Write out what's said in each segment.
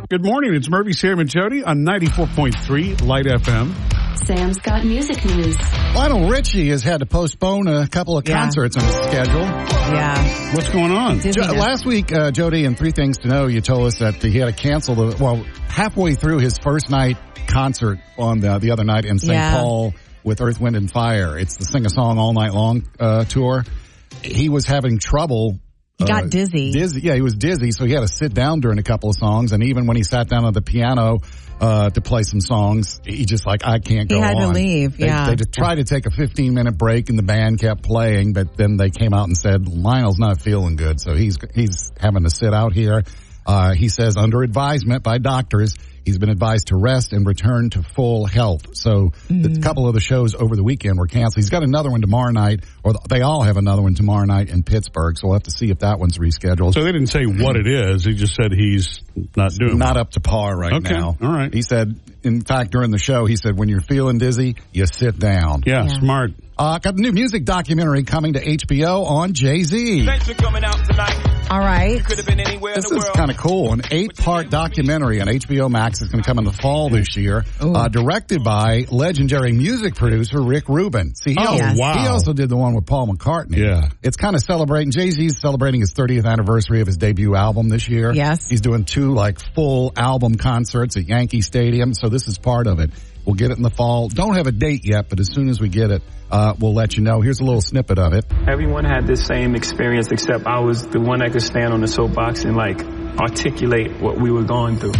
Good morning. It's Murphy, Sam, and Jody on 94.3 Light FM. Sam's got music news. Lionel Richie has had to postpone a couple of concerts on his schedule. Yeah. What's going on? Last week, Jody, in 3 Things to Know, you told us that he had to cancel halfway through his first night concert on the other night in St. Paul with Earth, Wind, and Fire. It's the Sing a Song All Night Long tour. He was having trouble. He got dizzy. Yeah, he was dizzy, so he had to sit down during a couple of songs. And even when he sat down at the piano to play some songs, he just I can't go on. He had to leave, They tried to take a 15-minute break, and the band kept playing, but then they came out and said, Lionel's not feeling good, so he's having to sit out here. He says, under advisement by doctors, he's been advised to rest and return to full health. So a couple of the shows over the weekend were canceled. He's got another one tomorrow night, or they all have another one tomorrow night in Pittsburgh. So we'll have to see if that one's rescheduled. So they didn't say what it is. He just said he's not up to par right now. All right. He said, in fact, during the show, he said, when you're feeling dizzy, you sit down. Yeah. Smart. Got a new music documentary coming to HBO on Jay-Z. Thanks for coming out tonight. All right. Could have been anywhere in the world. This is kind of cool. An 8-part documentary on HBO Max is going to come in the fall this year. Directed by legendary music producer Rick Rubin. See, he also did the one with Paul McCartney. Yeah. It's kind of celebrating. Jay-Z's celebrating his 30th anniversary of his debut album this year. Yes. He's doing 2 full album concerts at Yankee Stadium. So this is part of it. We'll get it in the fall. Don't have a date yet, but as soon as we get it, we'll let you know. Here's a little snippet of it. Everyone had this same experience, except I was the one that could stand on the soapbox and articulate what we were going through.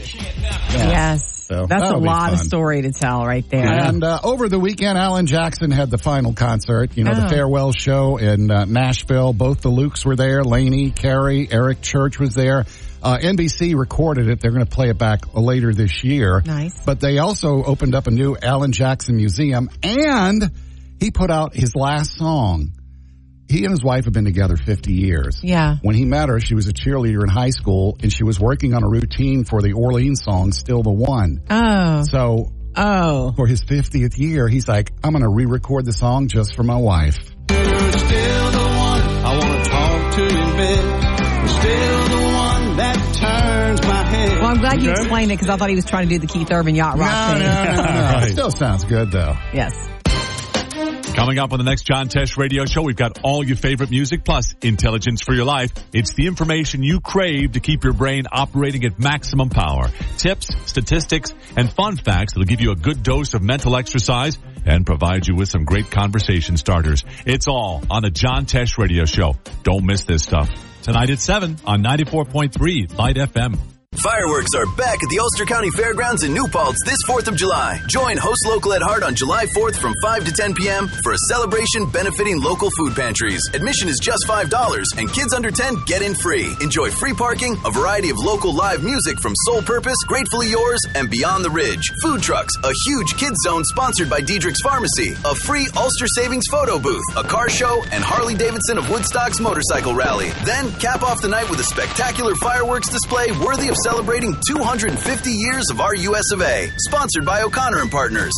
Yes. So that's a lot of fun. story to tell right there. And over the weekend, Alan Jackson had the final concert, the farewell show in Nashville. Both the Lukes were there. Lainey, Carey, Eric Church was there. NBC recorded it. They're going to play it back later this year. Nice. But they also opened up a new Alan Jackson museum, and he put out his last song. He and his wife have been together 50 years. Yeah. When he met her, she was a cheerleader in high school, and she was working on a routine for the Orleans song, Still the One. Oh. So for his 50th year, he's like, I'm going to re-record the song just for my wife. You're still the one I want to talk to in bed. You're still the one that turns my head. Well, I'm glad you explained it because I thought he was trying to do the Keith Urban Yacht Rock thing. No. It still sounds good, though. Yes. Coming up on the next John Tesh radio show, we've got all your favorite music plus intelligence for your life. It's the information you crave to keep your brain operating at maximum power. Tips, statistics, and fun facts that'll give you a good dose of mental exercise and provide you with some great conversation starters. It's all on the John Tesh radio show. Don't miss this stuff. Tonight at 7 on 94.3 Light FM. Fireworks are back at the Ulster County Fairgrounds in New Paltz this 4th of July. Join Host Local at Heart on July 4th from 5 to 10 p.m. for a celebration benefiting local food pantries. Admission is just $5, and kids under 10 get in free. Enjoy free parking, a variety of local live music from Soul Purpose, Gratefully Yours, and Beyond the Ridge. Food trucks, a huge kids zone sponsored by Diedrich's Pharmacy, a free Ulster Savings photo booth, a car show, and Harley-Davidson of Woodstock's motorcycle rally. Then cap off the night with a spectacular fireworks display worthy of celebrating 250 years of our US of A. Sponsored by O'Connor & Partners.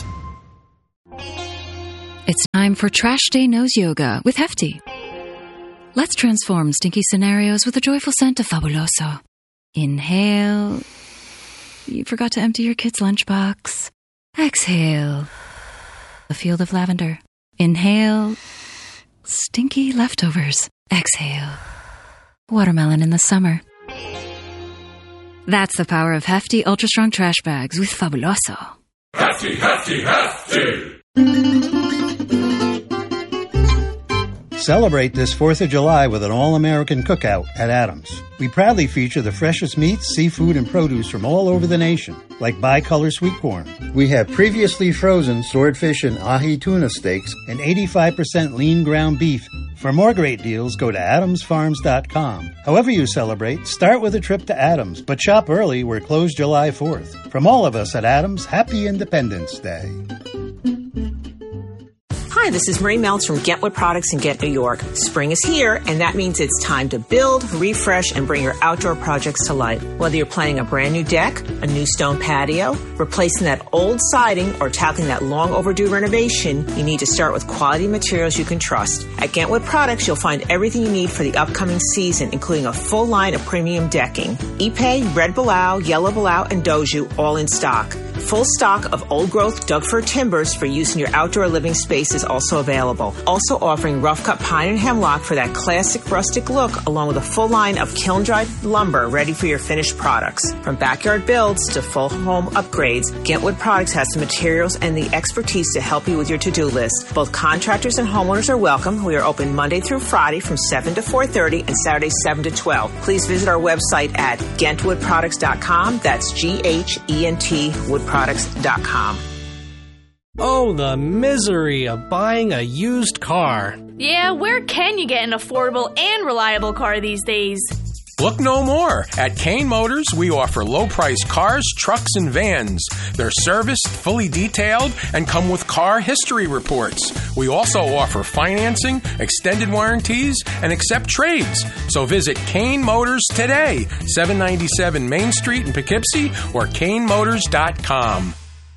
It's time for Trash Day Nose Yoga with Hefty. Let's transform stinky scenarios with a joyful scent of Fabuloso. Inhale. You forgot to empty your kid's lunchbox. Exhale. A field of lavender. Inhale. Stinky leftovers. Exhale. Watermelon in the summer. That's the power of Hefty Ultra Strong Trash Bags with Fabuloso. Hefty, Hefty, Hefty! Celebrate this 4th of July with an all-American cookout at Adams. We proudly feature the freshest meats, seafood, and produce from all over the nation, like bicolor sweet corn. We have previously frozen swordfish and ahi tuna steaks and 85% lean ground beef. For more great deals, go to adamsfarms.com. However you celebrate, start with a trip to Adams, but shop early. We're closed July 4th. From all of us at Adams, happy Independence Day. Hi, this is Marie Meltz from Gentwood Products in Ghent, New York. Spring is here, and that means it's time to build, refresh, and bring your outdoor projects to life. Whether you're planning a brand new deck, a new stone patio, replacing that old siding, or tackling that long overdue renovation, you need to start with quality materials you can trust. At Gentwood Products, you'll find everything you need for the upcoming season, including a full line of premium decking. Ipe, Red Bilao, Yellow Bilao, and Doju, all in stock. Full stock of old-growth Doug-fir timbers for use in your outdoor living space is also available. Also offering rough-cut pine and hemlock for that classic rustic look, along with a full line of kiln-dried lumber ready for your finished products. From backyard builds to full home upgrades, Gentwood Products has the materials and the expertise to help you with your to-do list. Both contractors and homeowners are welcome. We are open Monday through Friday from 7 to 4:30 and Saturday 7 to 12. Please visit our website at GentwoodProducts.com. That's GHENT woodproducts.com. Oh, the misery of buying a used car. Yeah, where can you get an affordable and reliable car these days? Look no more. At Kane Motors, we offer low-priced cars, trucks, and vans. They're serviced, fully detailed, and come with car history reports. We also offer financing, extended warranties, and accept trades. So visit Kane Motors today, 797 Main Street in Poughkeepsie, or KaneMotors.com.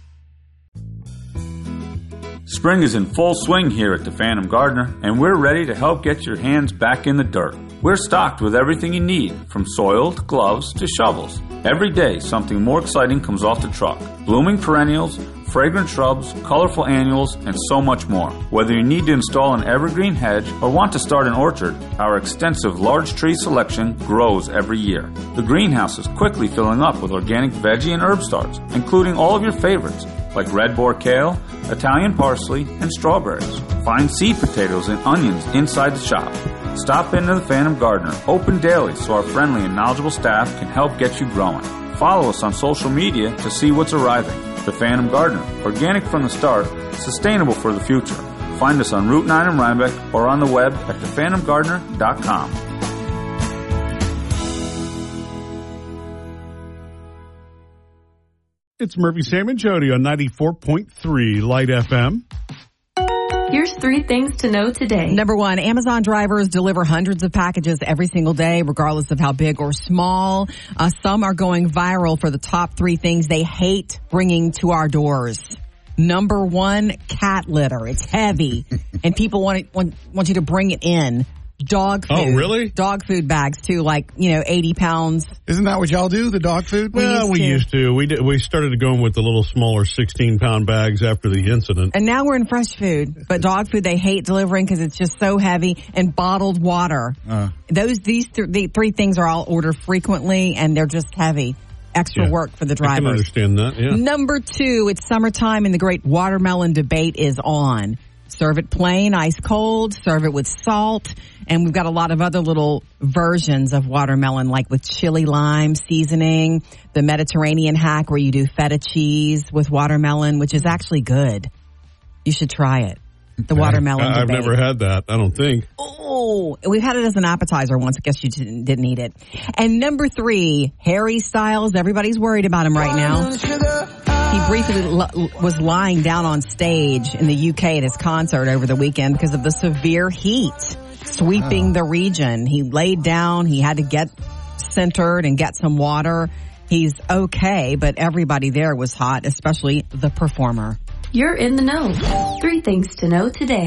Spring is in full swing here at the Phantom Gardener, and we're ready to help get your hands back in the dirt. We're stocked with everything you need, from soil to gloves to shovels. Every day, something more exciting comes off the truck. Blooming perennials, fragrant shrubs, colorful annuals, and so much more. Whether you need to install an evergreen hedge or want to start an orchard, our extensive large tree selection grows every year. The greenhouse is quickly filling up with organic veggie and herb starts, including all of your favorites, like red boar kale, Italian parsley, and strawberries. Find seed potatoes and onions inside the shop. Stop into the Phantom Gardener, open daily so our friendly and knowledgeable staff can help get you growing. Follow us on social media to see what's arriving. The Phantom Gardener, organic from the start, sustainable for the future. Find us on Route 9 in Rhinebeck or on the web at thephantomgardener.com. It's Murphy, Sam, and Jody on 94.3 Light FM. Here's 3 things to know today. Number 1, Amazon drivers deliver hundreds of packages every single day, regardless of how big or small. Some are going viral for the top 3 things they hate bringing to our doors. Number 1, cat litter. It's heavy, and people want you to bring it in. Dog food. Oh, really? Dog food bags, too, 80 pounds. Isn't that what y'all do, the dog food? Well, we used to. We started going with the little smaller 16-pound bags after the incident. And now we're in fresh food. But dog food, they hate delivering because it's just so heavy. And bottled water. These 3 things are all ordered frequently, and they're just heavy. Extra work for the drivers. I can understand that, yeah. Number 2, it's summertime, and the great watermelon debate is on. Serve it plain, ice cold, serve it with salt, and we've got a lot of other little versions of watermelon, like with chili lime seasoning, the Mediterranean hack where you do feta cheese with watermelon, which is actually good. You should try it. The watermelon I've debate. never had that, I don't think. Oh, we've had it as an appetizer once. I guess you didn't eat it. And number 3, Harry Styles. Everybody's worried about him right now. He briefly was lying down on stage in the UK at his concert over the weekend because of the severe heat sweeping the region. He laid down. He had to get centered and get some water. He's okay, but everybody there was hot, especially the performer. You're in the know. 3 things to know today.